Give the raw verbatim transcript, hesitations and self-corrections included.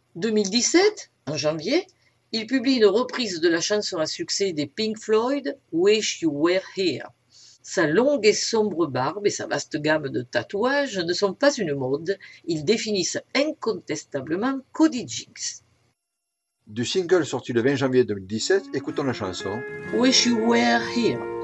deux mille dix-sept, en janvier, il publie une reprise de la chanson à succès des Pink Floyd, Wish You Were Here. Sa longue et sombre barbe et sa vaste gamme de tatouages ne sont pas une mode, ils définissent incontestablement Cody Jinks. Du single sorti le vingt janvier deux mille dix-sept, écoutons la chanson Wish You Were Here.